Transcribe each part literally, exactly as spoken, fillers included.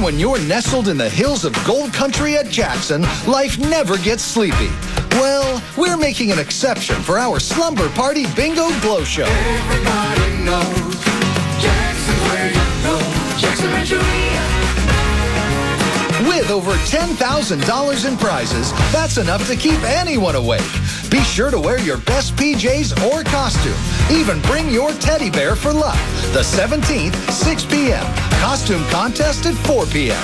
when you're nestled in the hills of gold country at Jackson, life never gets sleepy. Well, we're making an exception for our Slumber Party Bingo Glow Show. Everybody knows Jackson's where you go. Jackson Rancheria. With over ten thousand dollars in prizes, that's enough to keep anyone awake. Be sure to wear your best P Js or costume. Even bring your teddy bear for luck. The seventeenth, six p.m. Costume contest at four p.m.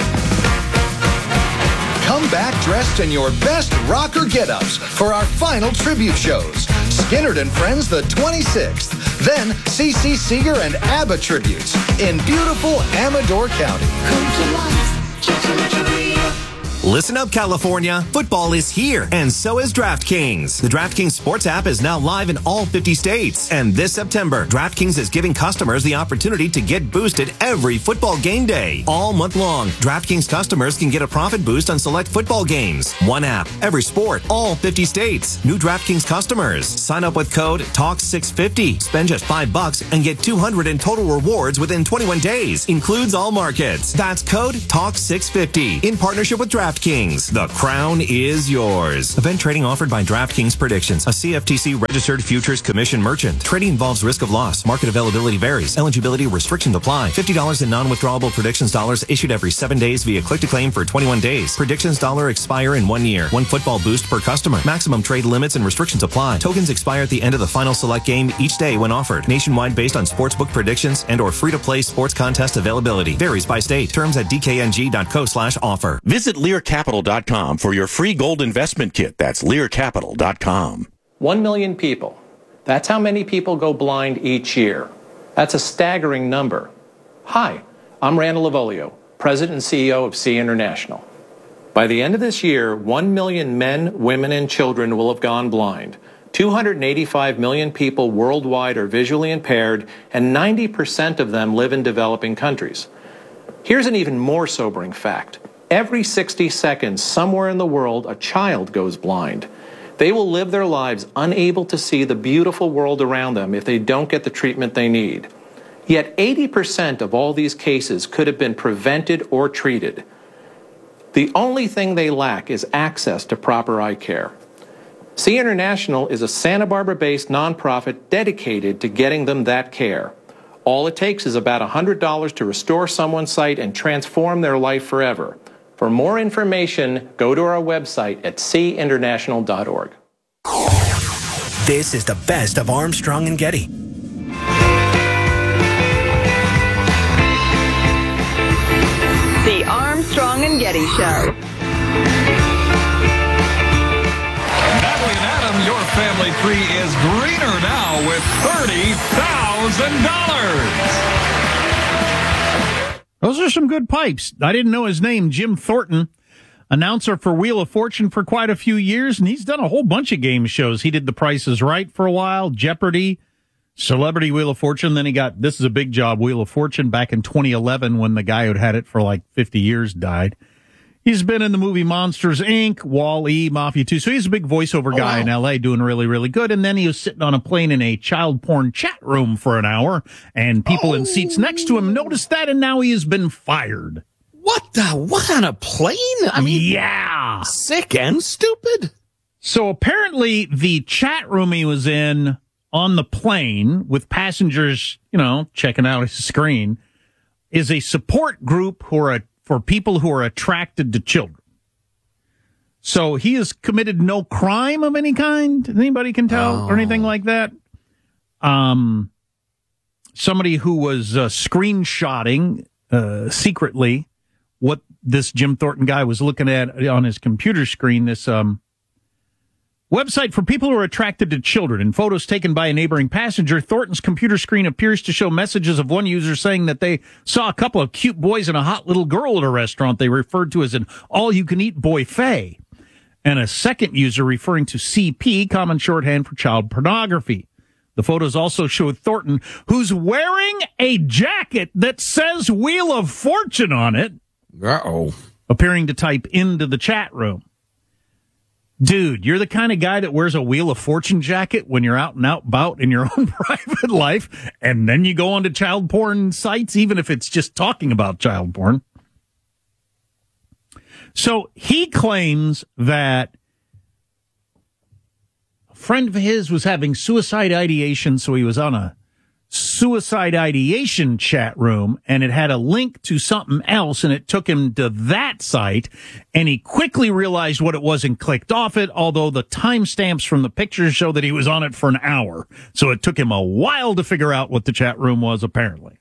Come back dressed in your best rocker get-ups for our final tribute shows. Skinnerd and Friends the twenty-sixth. Then C C Seeger and ABBA tributes in beautiful Amador County. Come to life, Jackson Rancheria. Listen up, California. Football is here, and so is DraftKings. The DraftKings Sports app is now live in all fifty states. And this September, DraftKings is giving customers the opportunity to get boosted every football game day. All month long, DraftKings customers can get a profit boost on select football games. One app, every sport, all fifty states. New DraftKings customers. Sign up with code Talk six fifty. Spend just five bucks and get two hundred in total rewards within twenty-one days. Includes all markets. That's code Talk six fifty. In partnership with DraftKings. DraftKings. The crown is yours. Event trading offered by DraftKings Predictions, a C F T C registered futures commission merchant. Trading involves risk of loss. Market availability varies. Eligibility restrictions apply. fifty dollars in non-withdrawable predictions dollars issued every seven days via click to claim for twenty-one days. Predictions dollar expire in one year. One football boost per customer. Maximum trade limits and restrictions apply. Tokens expire at the end of the final select game each day when offered. Nationwide based on sportsbook predictions and or free-to-play sports contest availability. Varies by state. Terms at d k n g dot co slash offer. Visit Lear Capital dot com for your free gold investment kit. That's Lear Capital dot com. One million people. That's how many people go blind each year. That's a staggering number. Hi, I'm Randall Lavolio, President and C E O of C International. By the end of this year, one million men, women, and children will have gone blind. two hundred eighty-five million people worldwide are visually impaired, and ninety percent of them live in developing countries. Here's an even more sobering fact. Every sixty seconds, somewhere in the world, a child goes blind. They will live their lives unable to see the beautiful world around them if they don't get the treatment they need. Yet eighty percent of all these cases could have been prevented or treated. The only thing they lack is access to proper eye care. C International is a Santa Barbara-based nonprofit dedicated to getting them that care. All it takes is about one hundred dollars to restore someone's sight and transform their life forever. For more information, go to our website at c international dot org. This is the best of Armstrong and Getty. The Armstrong and Getty Show. Natalie and Adam, your family tree is greener now with thirty thousand dollars. Those are some good pipes. I didn't know his name, Jim Thornton, announcer for Wheel of Fortune for quite a few years, and he's done a whole bunch of game shows. He did The Price is Right for a while, Jeopardy, Celebrity Wheel of Fortune. Then he got This Is a Big Job Wheel of Fortune back in twenty eleven when the guy who'd had it for like fifty years died. He's been in the movie Monsters, Incorporated, Wall-E, Mafia two. So he's a big voiceover guy oh, wow. in L A doing really, really good. And then he was sitting on a plane in a child porn chat room for an hour, and people oh. in seats next to him noticed that, and now he has been fired. What the? What, on a plane? I mean, yeah. Sick and stupid. So apparently the chat room he was in on the plane with passengers, you know, checking out his screen, is a support group who are a for people who are attracted to children. So he has committed no crime of any kind, anybody can tell, oh. or anything like that. Um, somebody who was uh, screenshotting uh, secretly what this Jim Thornton guy was looking at on his computer screen, this um, website for people who are attracted to children. In photos taken by a neighboring passenger, Thornton's computer screen appears to show messages of one user saying that they saw a couple of cute boys and a hot little girl at a restaurant they referred to as an all-you-can-eat buffet, and a second user referring to C P, common shorthand for child pornography. The photos also show Thornton, who's wearing a jacket that says Wheel of Fortune on it, uh-oh, appearing to type into the chat room. Dude, you're the kind of guy that wears a Wheel of Fortune jacket when you're out and out about in your own private life, and then you go onto child porn sites, even if it's just talking about child porn. So he claims that a friend of his was having suicide ideation, so he was on a suicide ideation chat room, and it had a link to something else, and it took him to that site, and he quickly realized what it was and clicked off it, although the timestamps from the pictures show that he was on it for an hour. So it took him a while to figure out what the chat room was, apparently.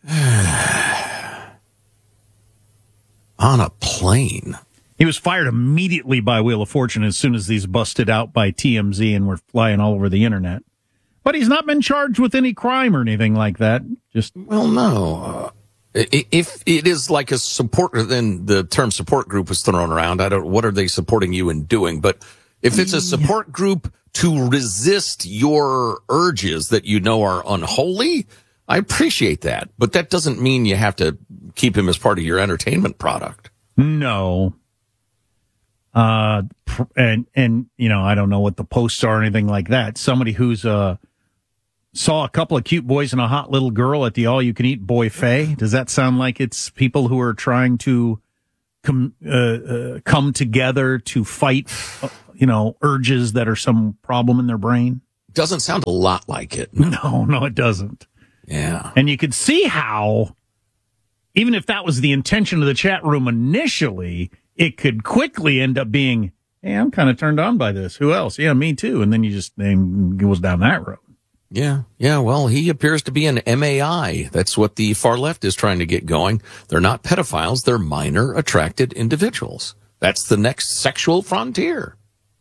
On a plane. He was fired immediately by Wheel of Fortune as soon as these busted out by T M Z and were flying all over the internet. But he's not been charged with any crime or anything like that. Just well, no. Uh, if it is like a support, then the term support group was thrown around. I don't. What are they supporting you in doing? But if it's a support group to resist your urges that you know are unholy, I appreciate that. But that doesn't mean you have to keep him as part of your entertainment product. No. Uh, and and you know, I don't know what the posts are or anything like that. Somebody who's uh. saw a couple of cute boys and a hot little girl at the all-you-can-eat buffet. Does that sound like it's people who are trying to com- uh, uh, come together to fight, uh, you know, urges that are some problem in their brain? Doesn't sound a lot like it. No, no, it doesn't. Yeah. And you could see how, even if that was the intention of the chat room initially, it could quickly end up being, hey, I'm kind of turned on by this. Who else? Yeah, me too. And then you just, then it goes down that road. Yeah, yeah, well, he appears to be an M A I. That's what the far left is trying to get going. They're not pedophiles, they're minor attracted individuals. That's the next sexual frontier.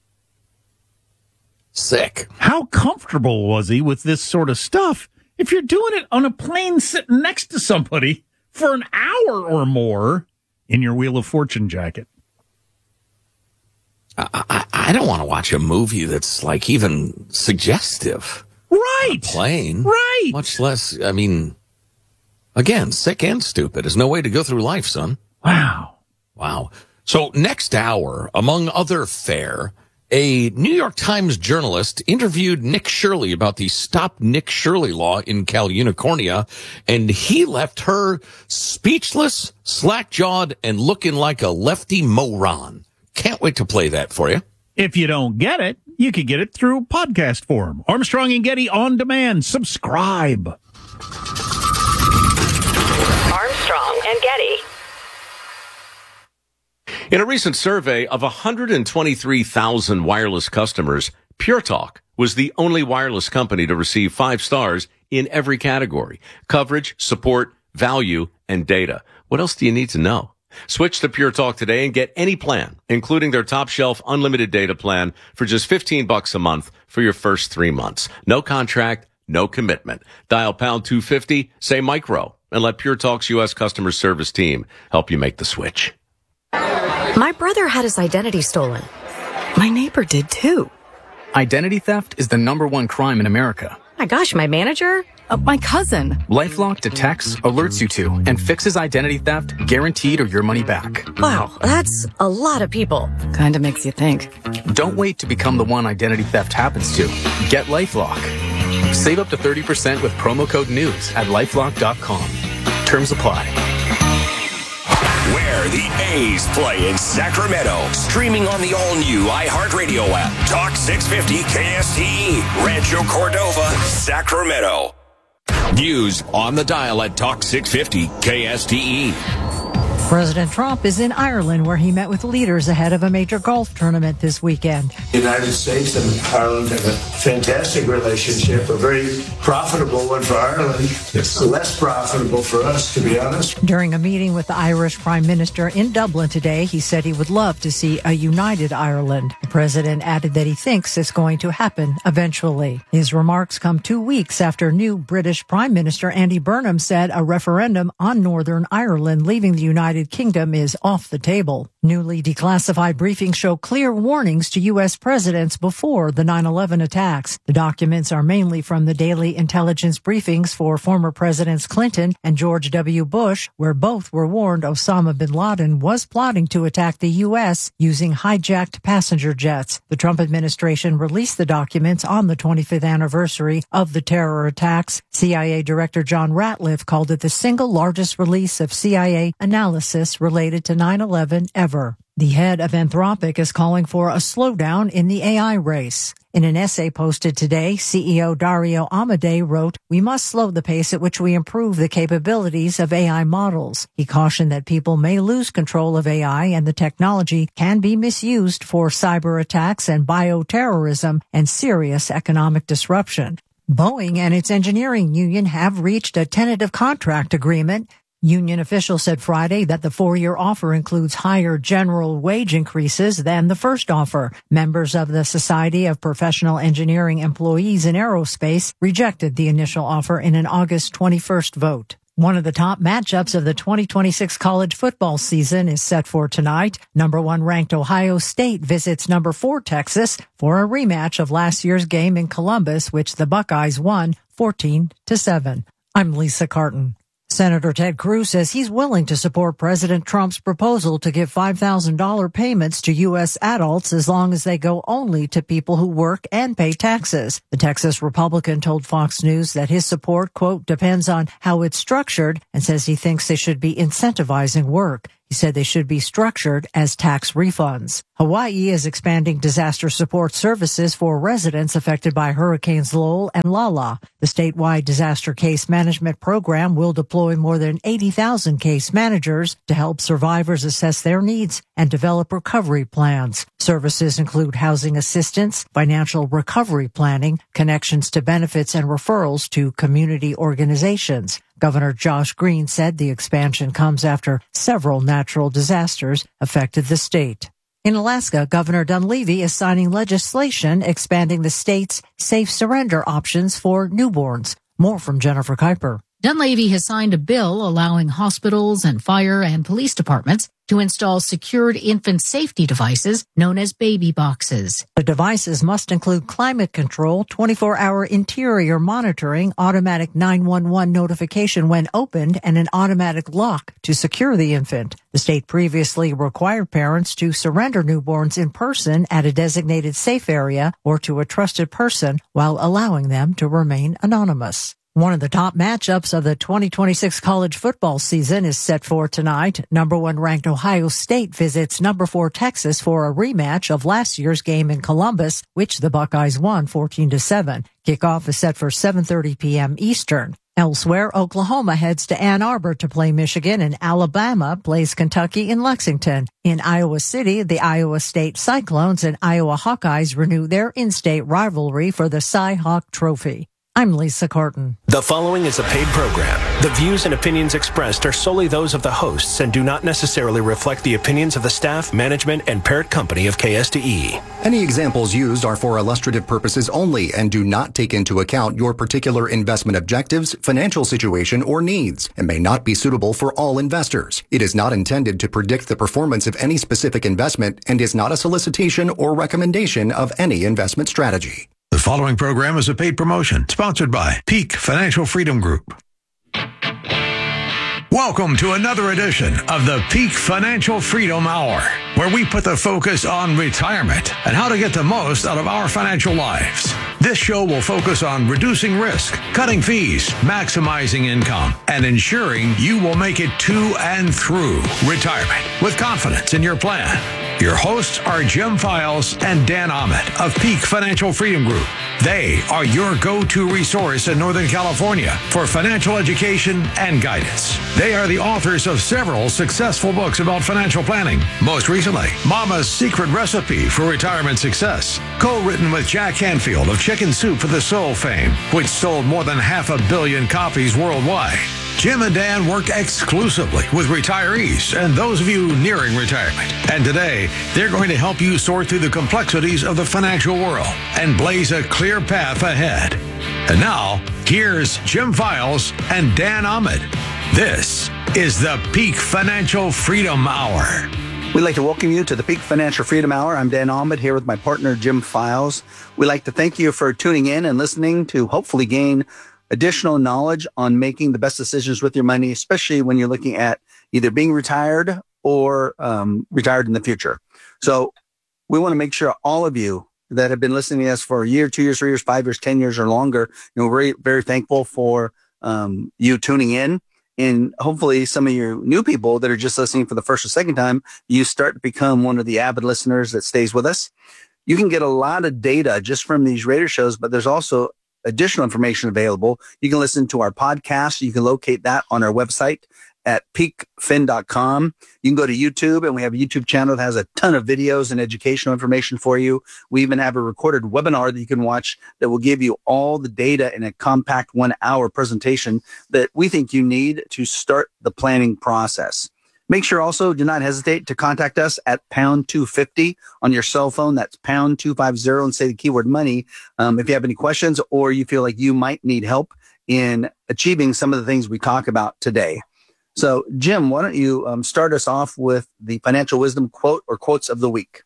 Sick. How comfortable was he with this sort of stuff? If you're doing it on a plane sitting next to somebody for an hour or more in your Wheel of Fortune jacket. I, I, I don't want to watch a movie that's like even suggestive. Right. Plane. Right. Much less, I mean, again, sick and stupid. There's no way to go through life, son. Wow. Wow. So next hour, among other fare, a New York Times journalist interviewed Nick Shirley about the Stop Nick Shirley law in Cal Unicornia, and he left her speechless, slack-jawed, and looking like a lefty moron. Can't wait to play that for you. If you don't get it, you can get it through podcast form. Armstrong and Getty on demand. Subscribe. Armstrong and Getty. In a recent survey of one hundred twenty-three thousand wireless customers, Pure Talk was the only wireless company to receive five stars in every category: coverage, support, value, and data. What else do you need to know? Switch to Pure Talk today and get any plan, including their top shelf unlimited data plan for just fifteen bucks a month for your first three months. No contract, no commitment. Dial pound two fifty, say micro, and let Pure Talk's U S customer service team help you make the switch. My brother had his identity stolen. My neighbor did too. Identity theft is the number one crime in America. My gosh, my manager? Uh, my cousin. LifeLock detects, alerts you to, and fixes identity theft guaranteed or your money back. Wow, that's a lot of people. Kinda makes you think. Don't wait to become the one identity theft happens to. Get LifeLock. Save up to thirty percent with promo code NEWS at lifelock dot com. Terms apply. Where the A's play in Sacramento. Streaming on the all-new iHeartRadio app. Talk six fifty K S T E. Rancho Cordova, Sacramento. News on the dial at Talk six fifty K S T E. President Trump is in Ireland, where he met with leaders ahead of a major golf tournament this weekend. The United States and Ireland have a fantastic relationship, a very profitable one for Ireland. It's less profitable for us, to be honest. During a meeting with the Irish Prime Minister in Dublin today, he said he would love to see a united Ireland. The president added that he thinks it's going to happen eventually. His remarks come two weeks after new British Prime Minister Andy Burnham said a referendum on Northern Ireland leaving the United Kingdom is off the table. Newly declassified briefings show clear warnings to U S presidents before the nine eleven attacks. The documents are mainly from the daily intelligence briefings for former Presidents Clinton and George W. Bush, where both were warned Osama bin Laden was plotting to attack the U S using hijacked passenger jets. The Trump administration released the documents on the twenty-fifth anniversary of the terror attacks. C I A Director John Ratliff called it the single largest release of C I A analysis related to nine eleven ever. The head of Anthropic is calling for a slowdown in the A I race. In an essay posted today, C E O Dario Amodei wrote, "We must slow the pace at which we improve the capabilities of A I models." He cautioned that people may lose control of A I and the technology can be misused for cyber attacks and bioterrorism and serious economic disruption. Boeing and its engineering union have reached a tentative contract agreement. Union officials said Friday that the four-year offer includes higher general wage increases than the first offer. Members of the Society of Professional Engineering Employees in Aerospace rejected the initial offer in an August twenty-first vote. One of the top matchups of the twenty twenty-six college football season is set for tonight. Number one ranked Ohio State visits number four Texas for a rematch of last year's game in Columbus, which the Buckeyes won fourteen to seven. I'm Lisa Carton. Senator Ted Cruz says he's willing to support President Trump's proposal to give five thousand dollars payments to U S adults as long as they go only to people who work and pay taxes. The Texas Republican told Fox News that his support, quote, depends on how it's structured, and says he thinks they should be incentivizing work. He said they should be structured as tax refunds. Hawaii is expanding disaster support services for residents affected by Hurricanes Lowell and Lala. The statewide disaster case management program will deploy more than eighty thousand case managers to help survivors assess their needs and develop recovery plans. Services include housing assistance, financial recovery planning, connections to benefits, and referrals to community organizations. Governor Josh Green said the expansion comes after several natural disasters affected the state. In Alaska, Governor Dunleavy is signing legislation expanding the state's safe surrender options for newborns. More from Jennifer Kuiper. Dunleavy has signed a bill allowing hospitals and fire and police departments to install secured infant safety devices known as baby boxes. The devices must include climate control, twenty-four hour interior monitoring, automatic nine one one notification when opened, and an automatic lock to secure the infant. The state previously required parents to surrender newborns in person at a designated safe area or to a trusted person while allowing them to remain anonymous. One of the top matchups of the twenty twenty-six college football season is set for tonight. Number one ranked Ohio State visits number four Texas for a rematch of last year's game in Columbus, which the Buckeyes won fourteen to seven. Kickoff is set for seven thirty p.m. Eastern. Elsewhere, Oklahoma heads to Ann Arbor to play Michigan, and Alabama plays Kentucky in Lexington. In Iowa City, the Iowa State Cyclones and Iowa Hawkeyes renew their in-state rivalry for the Cy-Hawk Trophy. I'm Lisa Carton. The following is a paid program. The views and opinions expressed are solely those of the hosts and do not necessarily reflect the opinions of the staff, management, and parent company of K S T E. Any examples used are for illustrative purposes only and do not take into account your particular investment objectives, financial situation, or needs, and may not be suitable for all investors. It is not intended to predict the performance of any specific investment and is not a solicitation or recommendation of any investment strategy. The following program is a paid promotion sponsored by Peak Financial Freedom Group. Welcome to another edition of the Peak Financial Freedom Hour, where we put the focus on retirement and how to get the most out of our financial lives. This show will focus on reducing risk, cutting fees, maximizing income, and ensuring you will make it to and through retirement with confidence in your plan. Your hosts are Jim Files and Dan Ahmed of Peak Financial Freedom Group. They are your go-to resource in Northern California for financial education and guidance. They are the authors of several successful books about financial planning. Most recently, Mama's Secret Recipe for Retirement Success, co-written with Jack Canfield of Chicken Soup for the Soul fame, which sold more than half a billion copies worldwide. Jim and Dan work exclusively with retirees and those of you nearing retirement. And today, they're going to help you sort through the complexities of the financial world and blaze a clear path ahead. And now, here's Jim Files and Dan Ahmed. This is the Peak Financial Freedom Hour. We'd like to welcome you to the Peak Financial Freedom Hour. I'm Dan Ahmed here with my partner, Jim Files. We'd like to thank you for tuning in and listening to hopefully gain additional knowledge on making the best decisions with your money, especially when you're looking at either being retired or um, retired in the future. So we want to make sure all of you that have been listening to us for a year, two years, three years, five years, ten years or longer, you know, we're very, very thankful for um, you tuning in. and hopefully some of you new people that are just listening for the first or second time, you start to become one of the avid listeners that stays with us. You can get a lot of data just from these radio shows, but there's also additional information available. You can listen to our podcast. You can locate that on our website at peak fin dot com. You can go to YouTube, and we have a YouTube channel that has a ton of videos and educational information for you. We even have a recorded webinar that you can watch that will give you all the data in a compact one hour presentation that we think you need to start the planning process. Make sure also, do not hesitate to contact us at pound two fifty on your cell phone. That's pound two fifty and say the keyword money. Um, if you have any questions or you feel like you might need help in achieving some of the things we talk about today. So, Jim, why don't you um, start us off with the financial wisdom quote or quotes of the week?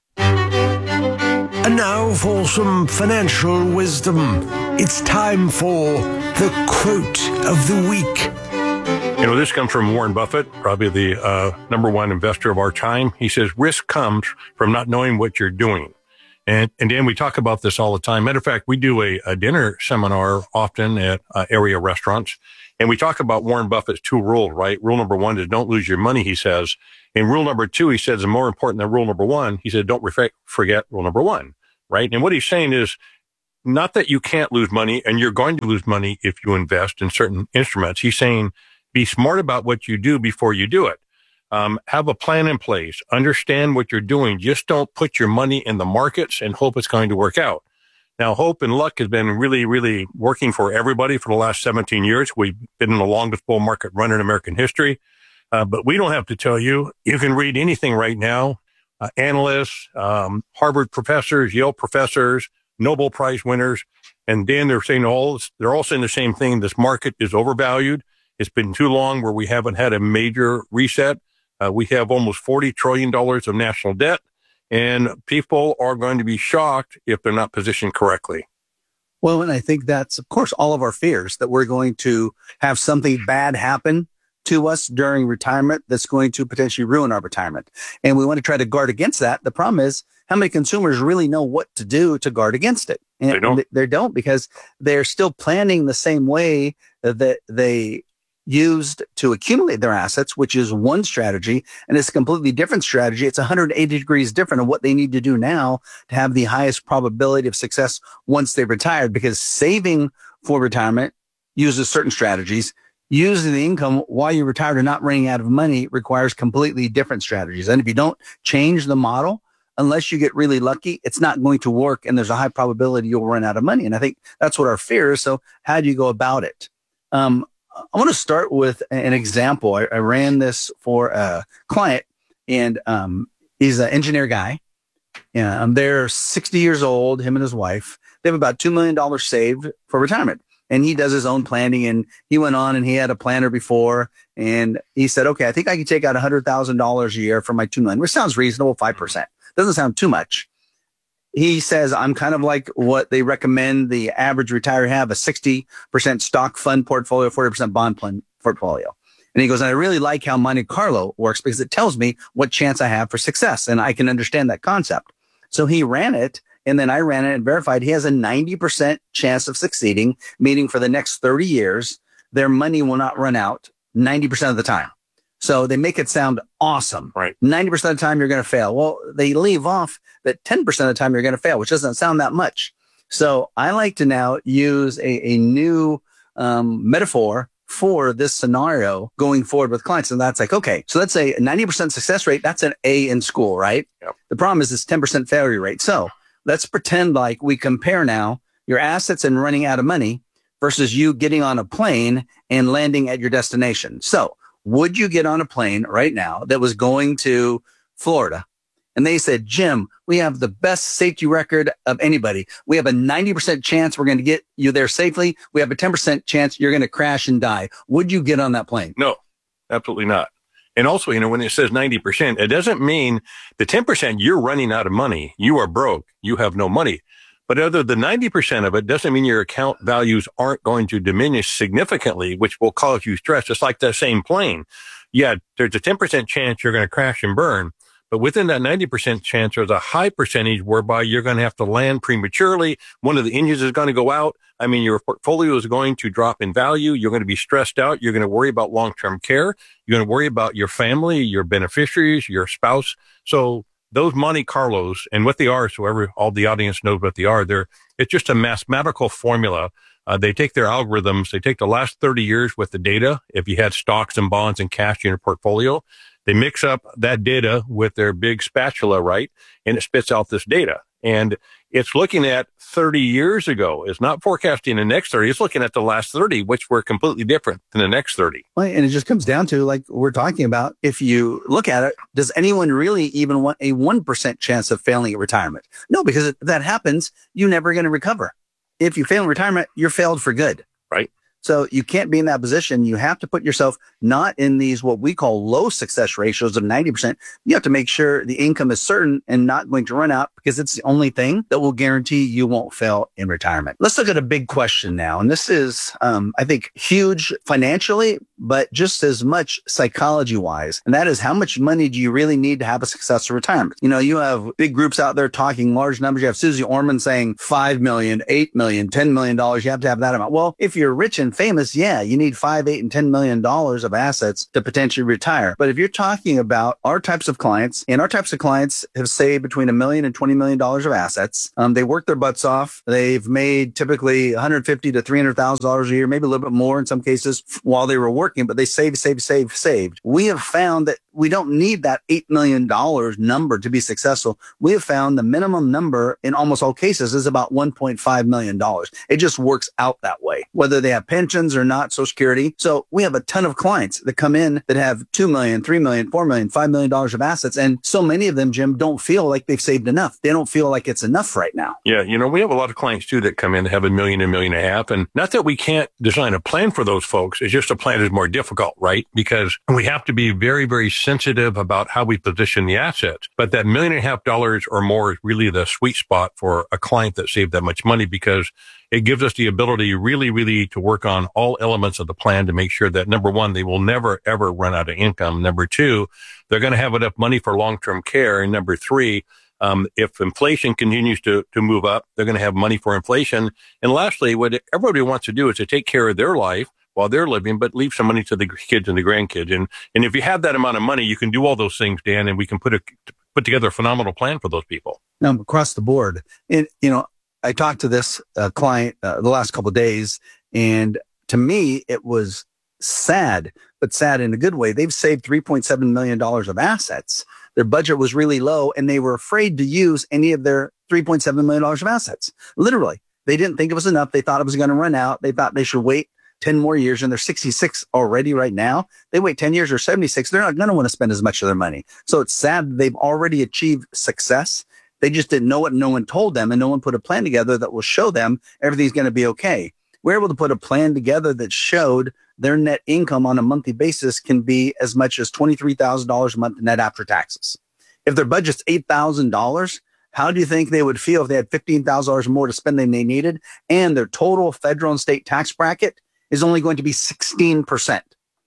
And now for some financial wisdom. It's time for the quote of the week. You know, this comes from Warren Buffett, probably the uh, number one investor of our time. He says, risk comes from not knowing what you're doing. And, and Dan, we talk about this all the time. Matter of fact, we do a, a dinner seminar often at uh, area restaurants. And we talk about Warren Buffett's two rules, right? Rule number one is don't lose your money, he says. And rule number two, he says, is more important than rule number one. He said, don't re- forget rule number one, right? And what he's saying is not that you can't lose money and you're going to lose money if you invest in certain instruments. He's saying be smart about what you do before you do it. Um, have a plan in place. Understand what you're doing. Just don't put your money in the markets and hope it's going to work out. Now, hope and luck has been really, really working for everybody for the last seventeen years. We've been in the longest bull market run in American history. Uh, but we don't have to tell you. You can read anything right now. Uh, analysts, um, Harvard professors, Yale professors, Nobel Prize winners. And Dan, they're saying all, they're all saying the same thing. This market is overvalued. It's been too long where we haven't had a major reset. Uh, we have almost forty trillion dollars of national debt. And people are going to be shocked if they're not positioned correctly. Well, and I think that's, of course, all of our fears that we're going to have something bad happen to us during retirement that's going to potentially ruin our retirement. And we want to try to guard against that. The problem is how many consumers really know what to do to guard against it? And they don't. They don't because they're still planning the same way that they used to accumulate their assets, which is one strategy, and it's a completely different strategy. It's one hundred eighty degrees different of what they need to do now to have the highest probability of success once they've retired, because saving for retirement uses certain strategies. Using the income while you're retired and not running out of money requires completely different strategies. And if you don't change the model, unless you get really lucky, it's not going to work, and there's a high probability you'll run out of money. And I think that's what our fear is. So how do you go about it? Um, I want to start with an example. I, I ran this for a client, and um, he's an engineer guy. Yeah, um, they're sixty years old, him and his wife. They have about two million dollars saved for retirement. And he does his own planning. And he went on and he had a planner before. And he said, okay, I think I can take out one hundred thousand dollars a year for my two million dollars, which sounds reasonable, five percent. Doesn't sound too much. He says, I'm kind of like what they recommend the average retiree have, a sixty percent stock fund portfolio, forty percent bond plan portfolio. And he goes, and I really like how Monte Carlo works because it tells me what chance I have for success. And I can understand that concept. So he ran it, and then I ran it and verified he has a ninety percent chance of succeeding, meaning for the next thirty years, their money will not run out ninety percent of the time. So they make it sound awesome. Right. ninety percent of the time you're going to fail. Well, they leave off that ten percent of the time you're going to fail, which doesn't sound that much. So I like to now use a, a new um, metaphor for this scenario going forward with clients. And that's like, okay, so let's say a ninety percent success rate. That's an A in school, right? Yep. The problem is this ten percent failure rate. So let's pretend like we compare now your assets and running out of money versus you getting on a plane and landing at your destination. So would you get on a plane right now that was going to Florida? And they said, Jim, we have the best safety record of anybody. We have a ninety percent chance we're going to get you there safely. We have a ten percent chance you're going to crash and die. Would you get on that plane? No, absolutely not. And also, you know, when it says ninety percent, it doesn't mean the ten percent you're running out of money. You are broke. You have no money. But other than ninety percent of it doesn't mean your account values aren't going to diminish significantly, which will cause you stress. It's like that same plane. Yeah, there's a ten percent chance you're going to crash and burn. But within that ninety percent chance, there's a high percentage whereby you're going to have to land prematurely. One of the engines is going to go out. I mean, your portfolio is going to drop in value. You're going to be stressed out. You're going to worry about long-term care. You're going to worry about your family, your beneficiaries, your spouse. So those Monte Carlos and what they are, so every, all the audience knows what they are. They're, it's just a mathematical formula. Uh, they take their algorithms. They take the last thirty years with the data. If you had stocks and bonds and cash in your portfolio, they mix up that data with their big spatula, right? And it spits out this data. And it's looking at thirty years ago. It's not forecasting the next thirty. It's looking at the last thirty, which were completely different than the next thirty. Well, and it just comes down to, like we're talking about, if you look at it, does anyone really even want a one percent chance of failing at retirement? No, because if that happens, you're never going to recover. If you fail in retirement, you're failed for good. Right. So you can't be in that position. You have to put yourself not in these, what we call low success ratios of ninety percent. You have to make sure the income is certain and not going to run out, because it's the only thing that will guarantee you won't fail in retirement. Let's look at a big question now. And this is, um, I think, huge financially, but just as much psychology wise. And that is, how much money do you really need to have a successful retirement? You know, you have big groups out there talking large numbers. You have Susie Orman saying five million, eight million, ten million dollars. You have to have that amount. Well, if you're rich and famous, yeah, you need five, eight, and ten million dollars of assets to potentially retire. But if you're talking about our types of clients, and our types of clients have saved between a million and twenty million dollars of assets. Um, they work their butts off. They've made typically one hundred fifty to three hundred thousand dollars a year, maybe a little bit more in some cases while they were working, but they saved, saved, saved, saved. We have found that we don't need that eight million dollars number to be successful. We have found the minimum number in almost all cases is about one point five million dollars. It just works out that way, whether they have pensions or not, Social Security. So we have a ton of clients that come in that have two million, three million, four million, five million dollars of assets. And so many of them, Jim, don't feel like they've saved enough. They don't feel like it's enough right now. Yeah. You know, we have a lot of clients too that come in that have a million, a million and a half. And not that we can't design a plan for those folks. It's just a plan is more difficult, right? Because we have to be very, very sensitive about how we position the assets. But that million and a half dollars or more is really the sweet spot for a client that saved that much money, because it gives us the ability really, really to work on all elements of the plan to make sure that, number one, they will never, ever run out of income. Number two, they're going to have enough money for long-term care. And number three, um, if inflation continues to, to move up, they're going to have money for inflation. And lastly, what everybody wants to do is to take care of their life while they're living, but leave some money to the kids and the grandkids. And, and if you have that amount of money, you can do all those things, Dan, and we can put a, put together a phenomenal plan for those people. Now, across the board. And, you know, I talked to this uh, client uh, the last couple of days, and to me, it was sad, but sad in a good way. They've saved three point seven million dollars of assets. Their budget was really low, and they were afraid to use any of their three point seven million dollars of assets. Literally, they didn't think it was enough. They thought it was going to run out. They thought they should wait ten more years, and they're sixty-six already right now. They wait ten years or seventy-six. They're not going to want to spend as much of their money. So it's sad that they've already achieved success. They just didn't know it. No one told them, and no one put a plan together that will show them everything's going to be okay. We're able to put a plan together that showed their net income on a monthly basis can be as much as twenty-three thousand dollars a month net after taxes. If their budget's eight thousand dollars, how do you think they would feel if they had fifteen thousand dollars more to spend than they needed? And their total federal and state tax bracket is only going to be sixteen percent.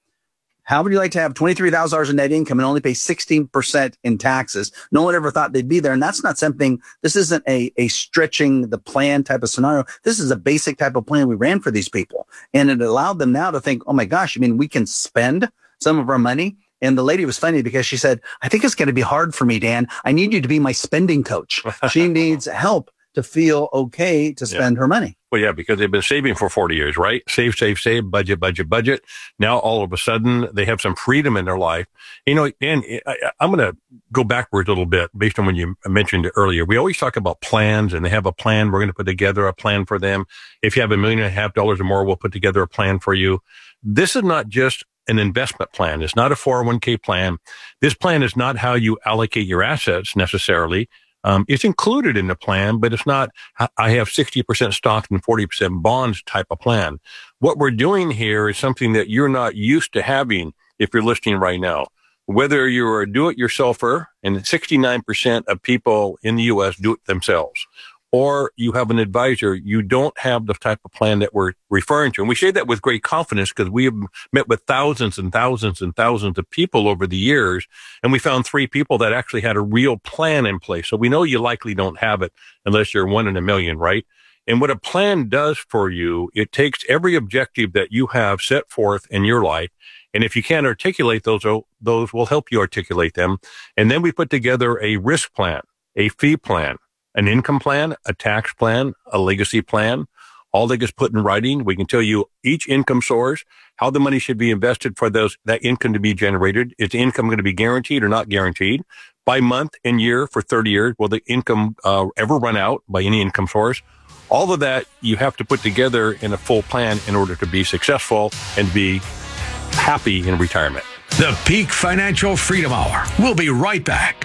How would you like to have twenty-three thousand dollars in net income and only pay sixteen percent in taxes? No one ever thought they'd be there. And that's not something, this isn't a, a stretching the plan type of scenario. This is a basic type of plan we ran for these people. And it allowed them now to think, oh my gosh, I mean, we can spend some of our money. And the lady was funny because she said, I think it's going to be hard for me, Dan. I need you to be my spending coach. She needs help to feel okay to spend yeah. her money. Well, yeah, because they've been saving for forty years, right? Save, save, save, budget, budget, budget. Now, all of a sudden, they have some freedom in their life. You know, and I, I'm going to go backwards a little bit based on when you mentioned it earlier. We always talk about plans, and they have a plan. We're going to put together a plan for them. If you have a million and a half dollars or more, we'll put together a plan for you. This is not just an investment plan. It's not a four oh one k plan. This plan is not how you allocate your assets necessarily. Um, it's included in the plan, but it's not, I have sixty percent stocks and forty percent bonds type of plan. What we're doing here is something that you're not used to having if you're listening right now. Whether you're a do-it-yourselfer, and sixty-nine percent of people in the U S do it themselves, or you have an advisor, you don't have the type of plan that we're referring to. And we say that with great confidence because we have met with thousands and thousands and thousands of people over the years, and we found three people that actually had a real plan in place. So we know you likely don't have it unless you're one in a million, right? And what a plan does for you, it takes every objective that you have set forth in your life. And if you can't articulate those, those will help you articulate them. And then we put together a risk plan, a fee plan, an income plan, a tax plan, a legacy plan. All that gets put in writing. We can tell you each income source, how the money should be invested for those, that income to be generated. Is the income going to be guaranteed or not guaranteed? By month and year for thirty years, will the income uh, ever run out by any income source? All of that you have to put together in a full plan in order to be successful and be happy in retirement. The Peak Financial Freedom Hour. We'll be right back.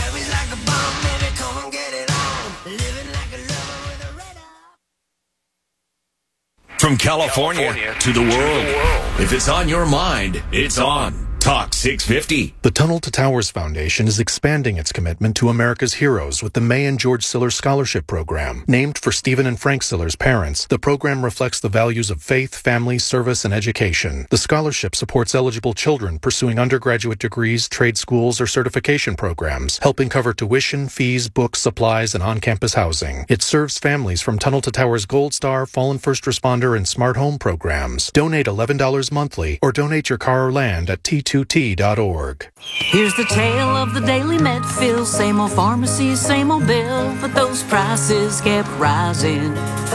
From California, California to, the, to world. the world. If it's on your mind, it's on Talk six fifty. The Tunnel to Towers Foundation is expanding its commitment to America's heroes with the May and George Siller Scholarship Program. Named for Stephen and Frank Siller's parents, the program reflects the values of faith, family, service, and education. The scholarship supports eligible children pursuing undergraduate degrees, trade schools, or certification programs, helping cover tuition, fees, books, supplies, and on-campus housing. It serves families from Tunnel to Towers Gold Star, Fallen First Responder, and Smart Home programs. Donate eleven dollars monthly or donate your car or land at T two T dot org. Here's the tale of the daily Medfill. Same old pharmacy, same old bill, but those prices kept rising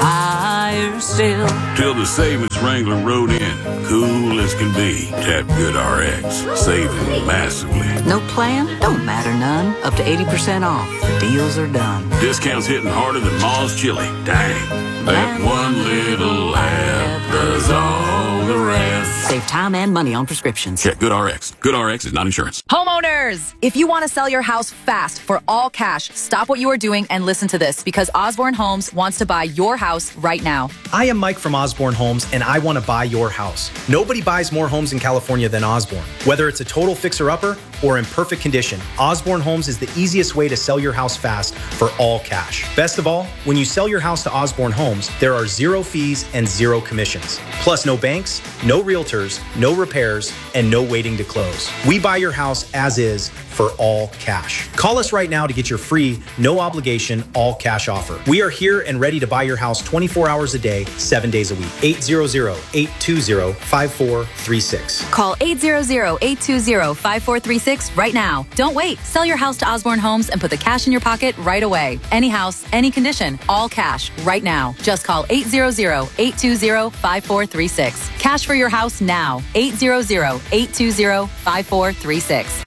higher still. Till the savings Wrangler rode in, cool as can be. Tap Good R X, saving massively. No plan? Don't matter none. Up to eighty percent off. The deals are done. Discounts hitting harder than Ma's chili. Dang. That one little app does all the rest. Save time and money on prescriptions. Check Good R X. Good R X is not insurance. Homeowners, if you want to sell your house fast for all cash, stop what you are doing and listen to this, because Osborne Homes wants to buy your house right now. I am Mike from Osborne Homes, and I want to buy your house. Nobody buys more homes in California than Osborne. Whether it's a total fixer-upper or in perfect condition, Osborne Homes is the easiest way to sell your house fast for all cash. Best of all, when you sell your house to Osborne Homes, there are zero fees and zero commissions. Plus no banks, no realtors, no repairs, and no waiting to close. We buy your house as is for all cash. Call us right now to get your free, no obligation, all cash offer. We are here and ready to buy your house twenty-four hours a day, seven days a week. eight hundred, eight two zero, five four three six. Call eight hundred, eight two zero, five four three six right now. Don't wait. Sell your house to Osborne Homes and put the cash in your pocket right away. Any house, any condition, all cash right now. Just call eight hundred, eight two zero, five four three six. Cash for your house now. eight hundred, eight two zero, five four three six.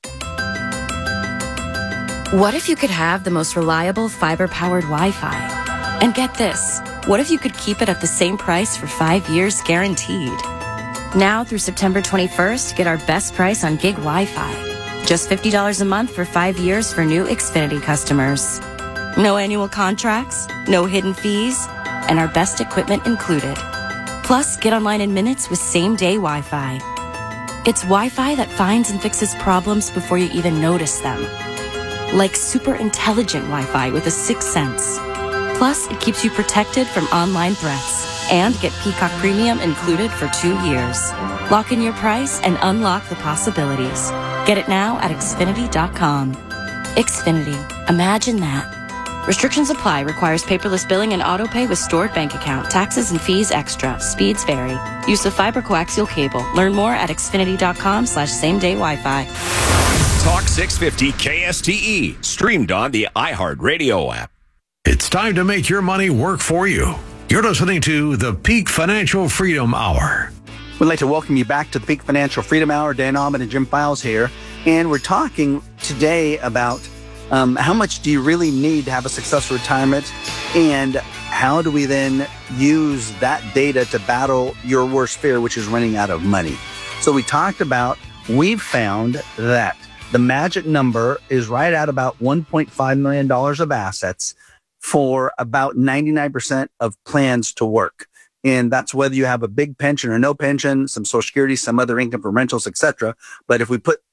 What if you could have the most reliable fiber-powered Wi-Fi? And get this, what if you could keep it at the same price for five years guaranteed? Now through September twenty-first, get our best price on gig Wi-Fi. Just fifty dollars a month for five years for new Xfinity customers. No annual contracts, no hidden fees, and our best equipment included. Plus, get online in minutes with same-day Wi-Fi. It's Wi-Fi that finds and fixes problems before you even notice them. Like super intelligent Wi-Fi with a sixth sense. Plus, it keeps you protected from online threats. And get Peacock Premium included for two years. Lock in your price and unlock the possibilities. Get it now at Xfinity dot com. Xfinity. Imagine that. Restrictions apply. Requires paperless billing and auto pay with stored bank account. Taxes and fees extra. Speeds vary. Use of fiber coaxial cable. Learn more at Xfinity dot com slash same day Wi-Fi. Talk six fifty K S T E, streamed on the iHeartRadio app. It's time to make your money work for you. You're listening to the Peak Financial Freedom Hour. We'd like to welcome you back to the Peak Financial Freedom Hour. Dan Ahmed and Jim Files here. And we're talking today about um, how much do you really need to have a successful retirement, and how do we then use that data to battle your worst fear, which is running out of money. So we talked about, we've found that the magic number is right at about one point five million dollars of assets for about ninety-nine percent of plans to work. And that's whether you have a big pension or no pension, some Social Security, some other income from rentals, et cetera. But if we put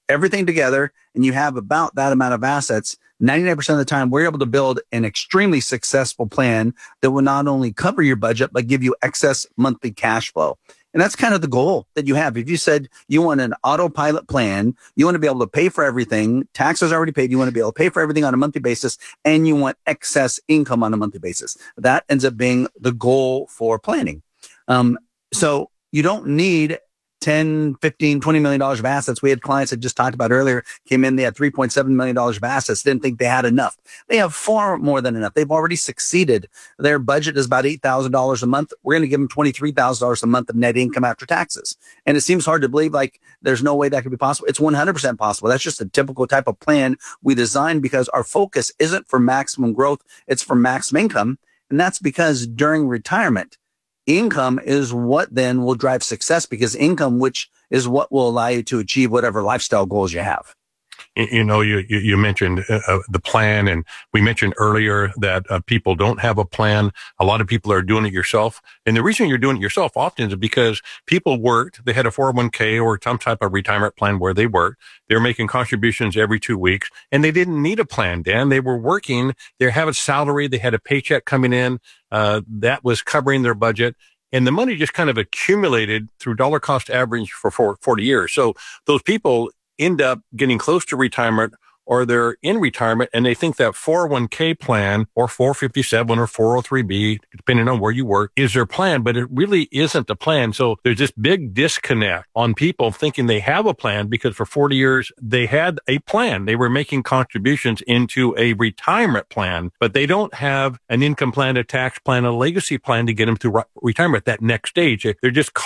everything together and you have about that amount of assets, ninety-nine percent of the time, we're able to build an extremely successful plan that will not only cover your budget, but give you excess monthly cash flow. And that's kind of the goal that you have. If you said you want an autopilot plan, you want to be able to pay for everything, taxes already paid, you want to be able to pay for everything on a monthly basis, and you want excess income on a monthly basis. That ends up being the goal for planning. Um, so you don't need ten, fifteen, twenty million dollars of assets. We had clients that just talked about earlier, came in, they had three point seven million dollars of assets, didn't think they had enough. They have far more than enough. They've already succeeded. Their budget is about eight thousand dollars a month. We're going to give them twenty-three thousand dollars a month of net income after taxes. And it seems hard to believe, like there's no way that could be possible. It's one hundred percent possible. That's just a typical type of plan we designed because our focus isn't for maximum growth. It's for maximum income. And that's because during retirement, income is what then will drive success, because income, which is what will allow you to achieve whatever lifestyle goals you have. You know, you, you, you mentioned uh, the plan, and we mentioned earlier that uh, people don't have a plan. A lot of people are doing it yourself. And the reason you're doing it yourself often is because people worked, they had a four oh one k or some type of retirement plan where they worked. They're making contributions every two weeks and they didn't need a plan, Dan. They were working, they have a salary, they had a paycheck coming in, uh, that was covering their budget. And the money just kind of accumulated through dollar cost average for forty years. So those people end up getting close to retirement, or they're in retirement and they think that four oh one k plan or four fifty-seven or four oh three b, depending on where you work, is their plan, but it really isn't the plan. So there's this big disconnect on people thinking they have a plan because for forty years they had a plan. They were making contributions into a retirement plan, but they don't have an income plan, a tax plan, a legacy plan to get them through retirement, that next stage. They're just